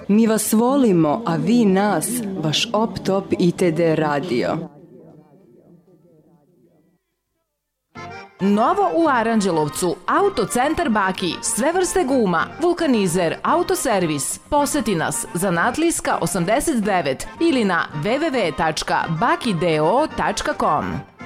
Mi vas volimo, a vi nas, vaš Op Top ITD radio. Novo u Aranđelovcu, Autocentar Baki, sve vrste guma, vulkanizer, autoservis. Poseti nas, Zanatlijska 89 ili na www.bakideo.com.